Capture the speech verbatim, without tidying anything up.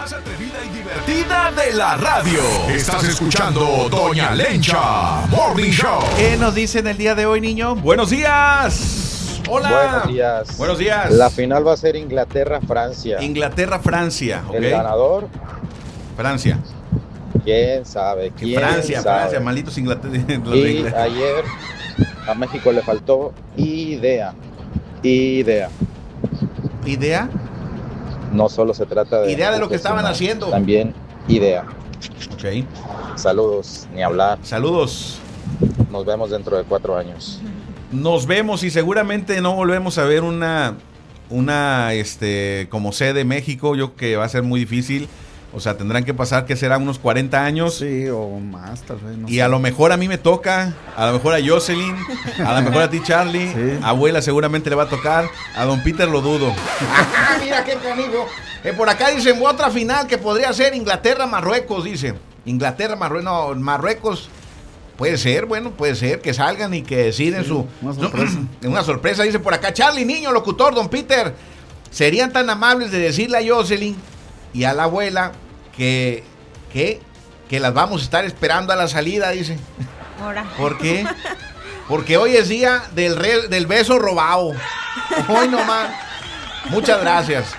más atrevida y divertida de la radio. Estás escuchando Doña Lencha Morning Show. ¿Qué nos dicen el día de hoy, niño? Buenos días. Hola. Buenos días. Buenos días. La final va a ser Inglaterra-Francia. Inglaterra-Francia, ¿ok? El ganador, Francia. quién sabe, quién Francia, sabe. Francia, malditos Inglaterra. Y ayer a México le faltó idea. Idea. ¿Idea? No solo se trata de... Idea de lo que estaban sino haciendo. También idea. Ok. Saludos, ni hablar. Saludos. Nos vemos dentro de cuatro años. Nos vemos y seguramente no volvemos a ver una, una, este, como sede México. Yo creo que va a ser muy difícil. O sea, tendrán que pasar, que será unos cuarenta años. Sí, o más, tal vez. No y sé. a lo mejor a mí me toca, a lo mejor a Jocelyn, a lo mejor a ti, Charlie. Sí. Abuela seguramente le va a tocar. A don Peter lo dudo. Ah, mira qué canijo. Eh, por acá dicen otra final que podría ser Inglaterra-Marruecos, dice. Inglaterra-Marruecos, no, Marruecos. Puede ser, bueno, puede ser que salgan y que deciden Sí, su... una sorpresa. Una sorpresa, dice por acá. Charlie, niño, locutor, don Peter, ¿serían tan amables de decirle a Jocelyn y a la abuela que, que, que las vamos a estar esperando a la salida, dice? Ahora. ¿Por qué? Porque hoy es día del, re, del beso robado. Hoy nomás. Muchas gracias.